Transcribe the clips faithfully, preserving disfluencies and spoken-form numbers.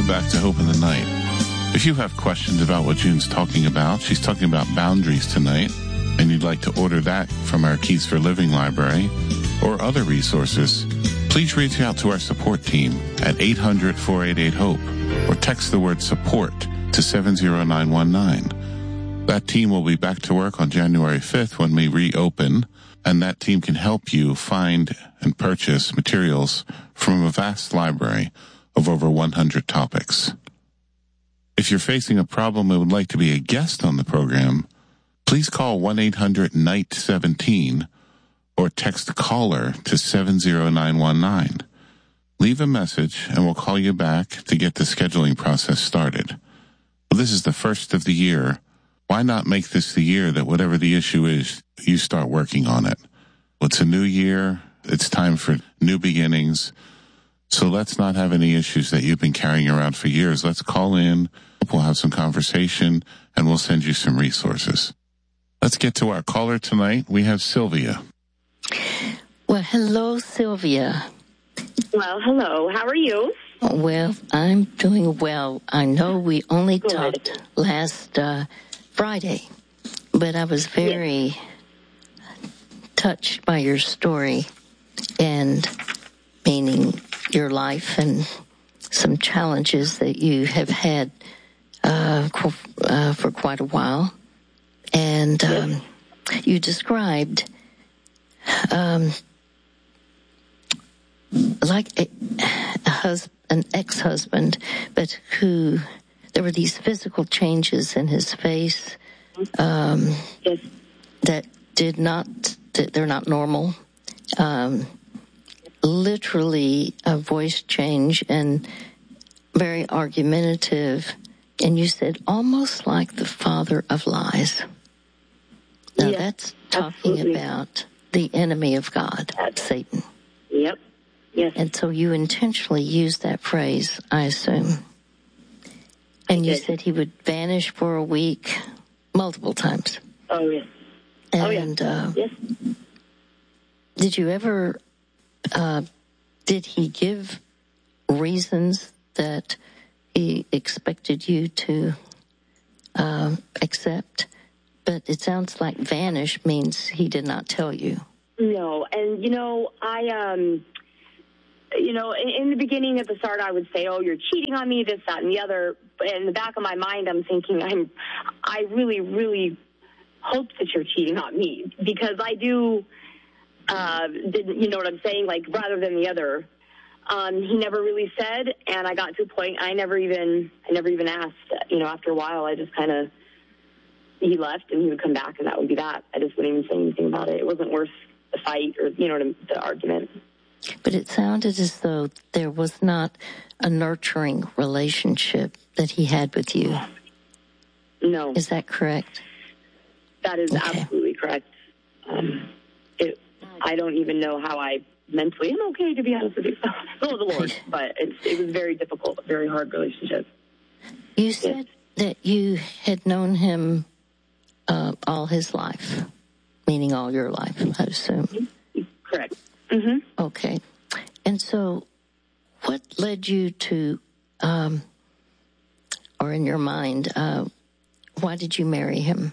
Welcome back to Hope in the Night. If you have questions about what June's talking about, she's talking about boundaries tonight, and you'd like to order that from our Keys for Living library or other resources, please reach out to our support team at eight hundred, four eight eight, HOPE or text the word support to seven zero nine one nine. That team will be back to work on January fifth when we reopen, and that team can help you find and purchase materials from a vast library of over one hundred topics. If you're facing a problem and would like to be a guest on the program, please call one eight hundred, N I G H T, seventeen or text caller to seven zero nine one nine. Leave a message and we'll call you back to get the scheduling process started. Well, this is the first of the year. Why not make this the year that whatever the issue is, you start working on it? It's a new year. It's time for new beginnings. So let's not have any issues that you've been carrying around for years. Let's call in, we'll have some conversation, and we'll send you some resources. Let's get to our caller tonight. We have Sylvia. Well, hello, Sylvia. Well, hello. How are you? Well, I'm doing well. I know we only Good. talked last uh, Friday, but I was very yes. touched by your story, and meaning your life and some challenges that you have had uh, uh, for quite a while. And um, yes. you described um, like a, a hus- an ex-husband, but who there were these physical changes in his face um, yes. that did not, that they're not normal. Um, literally a voice change and very argumentative. And you said almost like the father of lies. Now yes, that's talking absolutely. about the enemy of God, That's, Satan. Yep. Yes. And so you intentionally used that phrase, I assume. And you did. said he would vanish for a week multiple times. Oh, yes. And, oh, yeah. uh, yes. did you ever, uh, did he give reasons that he expected you to uh, accept? But it sounds like vanish means he did not tell you. No, and, you know, I, um, you know, in, in the beginning, at the start, I would say, oh, you're cheating on me, this, that, and the other. But in the back of my mind, I'm thinking, I'm, I really, really hope that you're cheating on me, because I do, uh, didn't, you know what I'm saying? Like, rather than the other. Um, he never really said, and I got to a point, I never even, I never even asked. You know, after a while, I just kind of, he left, and he would come back, and that would be that. I just wouldn't even say anything about it. It wasn't worth the fight or, you know, the argument. But it sounded as though there was not a nurturing relationship that he had with you. No. Is that correct? That is okay. absolutely correct. Um, it, I don't even know how I mentally am okay, to be honest with you. Oh, the Lord. But it's, it was very difficult, a very hard relationship. You said yeah. that you had known him uh, all his life, meaning all your life, I assume. Correct. Mm-hmm. Okay. And so what led you to, um, or in your mind, uh, why did you marry him?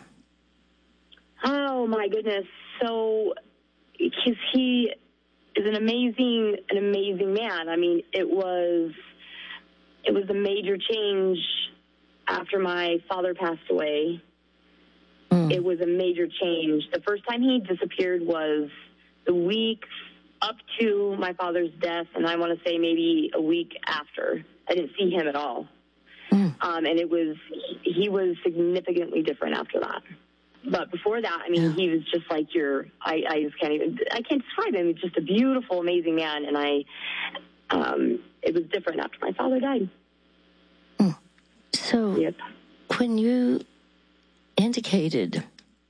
Oh, my goodness. So, because he is an amazing, an amazing man. I mean, it was, it was a major change after my father passed away. Mm. It was a major change. The first time he disappeared was the week up to my father's death, and I want to say maybe a week after. I didn't see him at all. Mm. Um, and it was, he was significantly different after that. But before that, I mean, yeah. he was just like your, I, I just can't even, I can't describe him. He's just a beautiful, amazing man. And I, um, it was different after my father died. Mm. So yep. when you indicated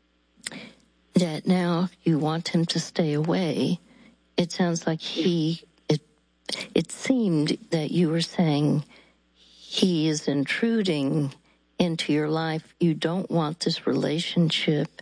that now you want him to stay away, it sounds like he, it, it seemed that you were saying he is intruding into your life. You don't want this relationship.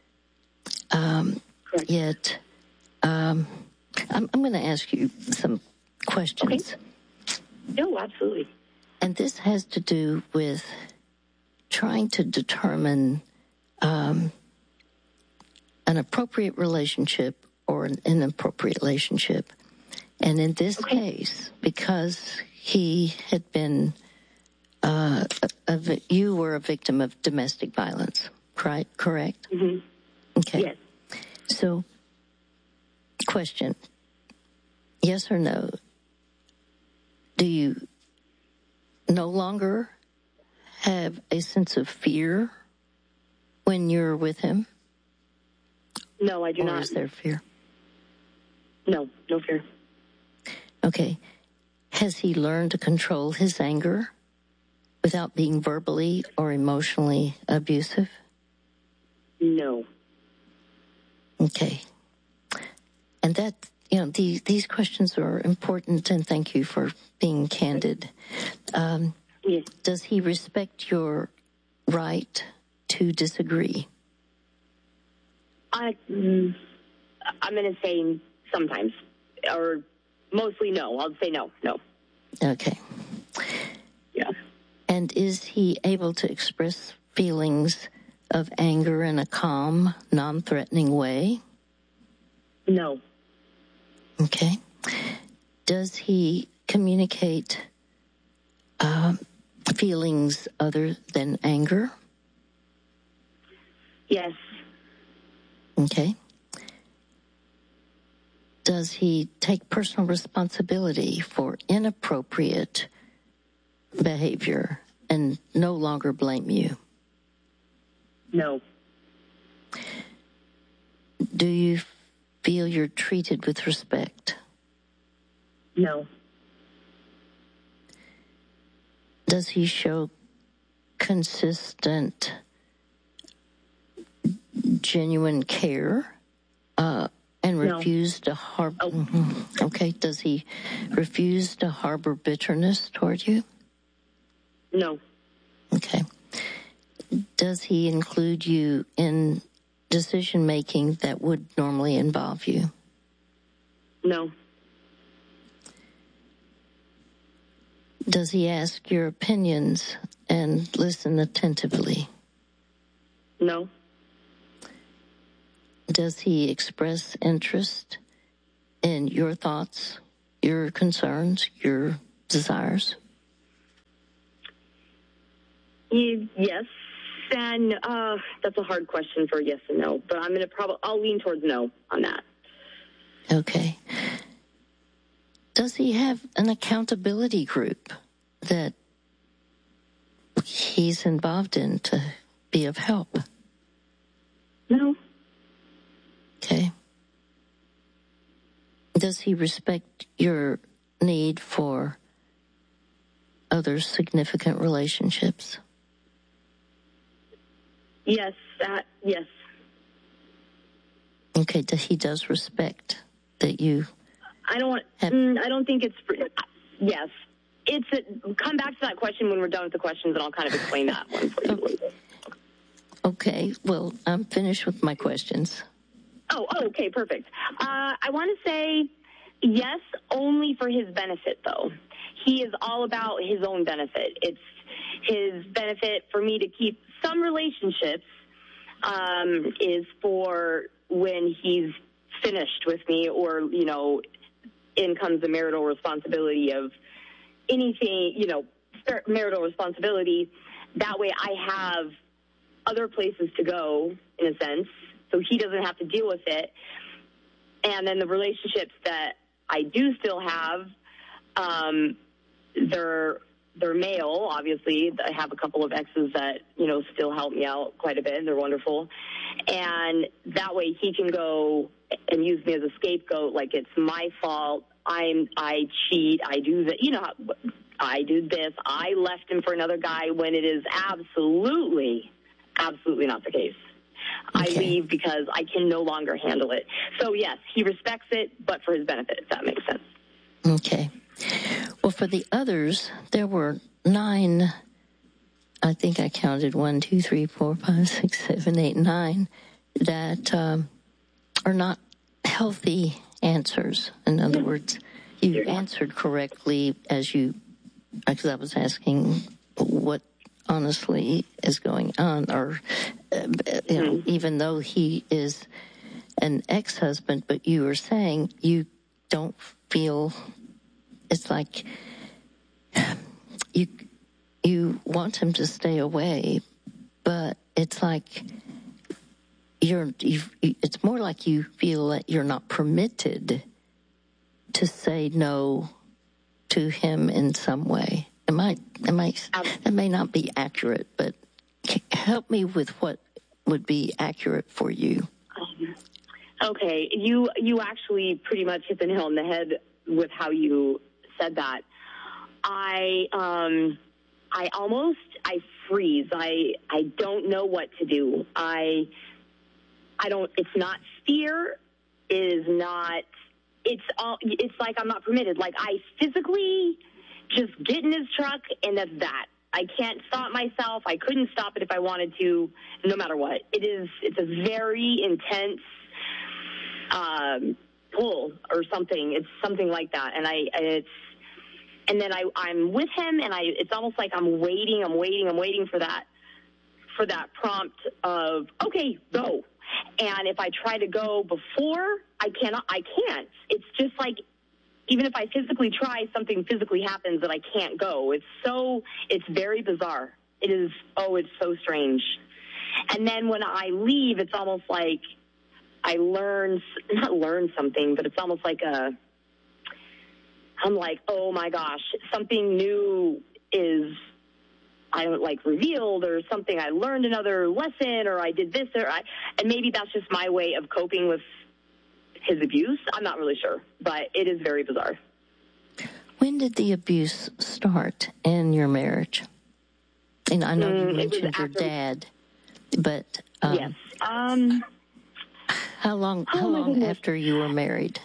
Um, yet, um, I'm, I'm going to ask you some questions. Okay. No, absolutely. and this has to do with trying to determine um, an appropriate relationship or an inappropriate relationship. And in this okay. case, because he had been, uh, a, a, you were a victim of domestic violence, right? Correct? Mm-hmm. Okay. Yes. So, question, yes or no? Do you no longer have a sense of fear when you're with him? No, I do or not. Is there fear? No, no fear. Okay. Has he learned to control his anger without being verbally or emotionally abusive? No. Okay. And that, you know, these, these questions are important, and thank you for being candid. Um, yes. Does he respect your right to disagree? I, mm, I'm going to say sometimes, or mostly no. I'll say no, no. Okay. Yeah. And is he able to express feelings of anger in a calm, non-threatening way? No. Okay. Does he communicate uh, feelings other than anger? Yes. Okay. Does he take personal responsibility for inappropriate behavior and no longer blame you? No. Do you feel you're treated with respect? No. Does he show consistent, genuine care uh, and no. refuse to harbor? Oh. Mm-hmm. Okay. Does he refuse to harbor bitterness toward you? No. Okay. Does he include you in decision making that would normally involve you? No. Does he ask your opinions and listen attentively? No. Does he express interest in your thoughts, your concerns, your desires? Yes, and uh, that's a hard question for yes and no, but I'm going to probably, I'll lean towards no on that. Okay. Does he have an accountability group that he's involved in to be of help? No. Okay. Does he respect your need for other significant relationships? Yes, that, yes. Okay, does he does respect that you I don't want, have... mm, I don't think it's, yes. It's, a, come back to that question when we're done with the questions, and I'll kind of explain that one for you. Okay. Okay, well, I'm finished with my questions. Oh, oh okay, perfect. Uh, I want to say yes, only for his benefit, though. He is all about his own benefit. It's his benefit for me to keep some relationships um, is for when he's finished with me, or, you know, in comes the marital responsibility of anything, you know, marital responsibility. That way I have other places to go, in a sense, so he doesn't have to deal with it. And then the relationships that I do still have, um, they're they're male, obviously. I have a couple of exes that, you know, still help me out quite a bit, and they're wonderful. And that way he can go and use me as a scapegoat, like it's my fault. I'm I cheat. I do that. You know, I do this. I left him for another guy, when it is absolutely, absolutely not the case. Okay. I leave because I can no longer handle it. So, yes, he respects it, but for his benefit, if that makes sense. Okay. Well, for the others, there were nine, I think I counted one, two, three, four, five, six, seven, eight, nine, that um, are not healthy answers. In other words, you answered correctly as you because I was asking what honestly is going on, or uh, you know, mm-hmm. even though he is an ex-husband, but you were saying you don't feel it's like you you want him to stay away, but it's like you're you, it's more like you feel that you're not permitted to say no to him in some way. It might, it might, it may not be accurate, but help me with what would be accurate for you. Um, okay, you you actually pretty much hit the nail on the head with how you said that. I um, I almost I freeze. I I don't know what to do. I I don't. It's not fear. It is not. It's all. It's like I'm not permitted. Like I physically just get in his truck, and that's that. I can't stop myself. I couldn't stop it if I wanted to, no matter what. It is. It's a very intense um, pull or something. It's something like that, and I. It's. And then I, I'm with him, and I. It's almost like I'm waiting. I'm waiting. I'm waiting for that. For that prompt of okay, go. And if I try to go before, I cannot, I can't. It's just like, even if I physically try, something physically happens that I can't go. It's so, it's very bizarre. It is, oh, it's so strange. And then when I leave, it's almost like I learn, not learn something, but it's almost like a, I'm like, oh my gosh, something new is, I don't like revealed, or something I learned another lesson, or I did this, or I, and maybe that's just my way of coping with his abuse. I'm not really sure, but it is very bizarre. When did the abuse start in your marriage? And I know mm, you mentioned after, your dad, but um, yes. Um, how long? How oh long after you were married?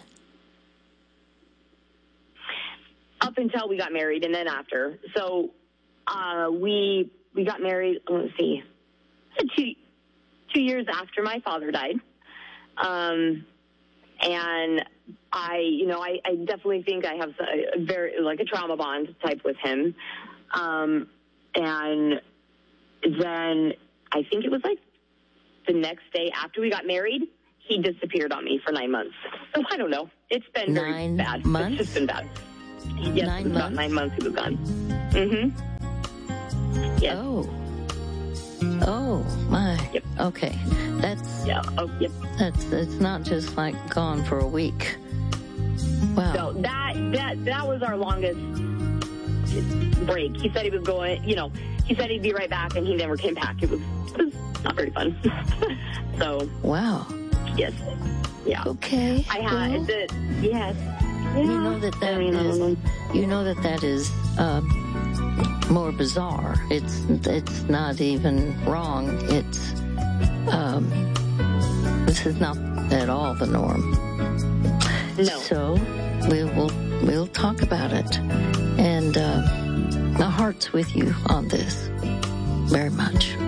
Up until we got married, and then after. So. Uh, we we got married, let's see, two, two years after my father died. Um, and I, you know, I, I definitely think I have a, a very, like a trauma bond type with him. Um, and then I think it was like the next day after we got married, he disappeared on me for nine months. So I don't know. It's been nine very bad. Months? It's just been bad. Yes, nine it was months? about nine months he was gone. Mm-hmm. Yes. Oh. Oh, my. Yep. Okay. That's, yeah. Oh, yep. That's, it's not just like gone for a week. Wow. So that, that, that was our longest break. He said he was going, you know, he said he'd be right back, and he never came back. It was, it was not very fun. So. Wow. Yes. Yeah. Okay. I had, well, the, yes. Yeah. You know that that is, you know that that is, um, more bizarre. It's it's not even wrong. It's um, this is not at all the norm. No. So we will we'll talk about it, and uh, my heart's with you on this very much.